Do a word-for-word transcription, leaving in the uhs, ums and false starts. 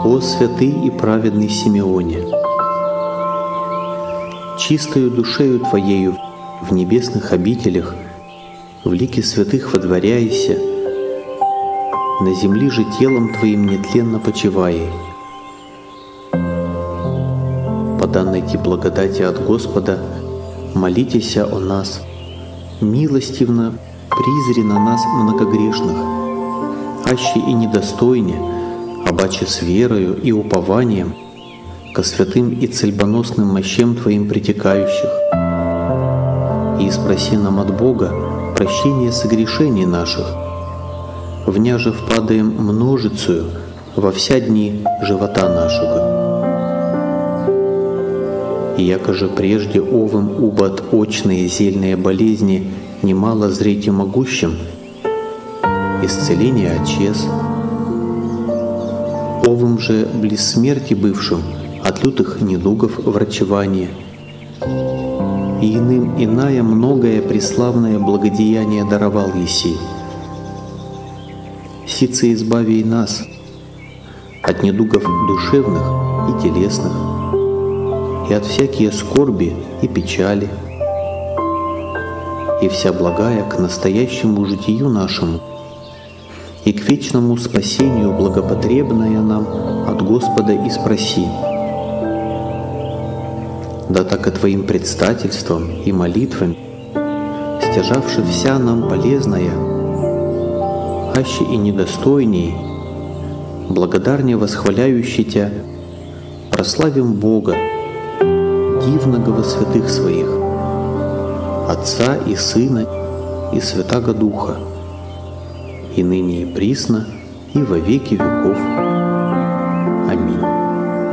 О святый и праведный Симеоне, чистою душею Твоею в небесных обителях, в лике святых водворяйся, на земли же телом Твоим нетленно почивай. По данной Ти благодати от Господа молитесь о нас, милостивно призри на нас многогрешных, аще и недостойне, обаче с верою и упованием ко святым и цельбоносным мощам Твоим притекающих. И спроси нам от Бога прощение согрешений наших, вняже впадаем множицею во вся дни живота нашего. И яко же прежде овым убо очные зельные болезни немало зреть и могущим, исцеление отчез, овым же близ смерти бывшим от лютых недугов врачевание, и иным иная многое преславное благодеяние даровал еси. Сице избави и нас от недугов душевных и телесных, и от всякие скорби и печали, и вся благая к настоящему житию нашему, и к вечному спасению благопотребная нам от Господа и спроси. Да так и Твоим предстательством и молитвами, стяжавши вся нам полезная, аще и недостойней, благодарне восхваляющий Тя, прославим Бога, дивного во святых Своих, Отца и Сына и Святаго Духа, и ныне и присно, и во веки веков.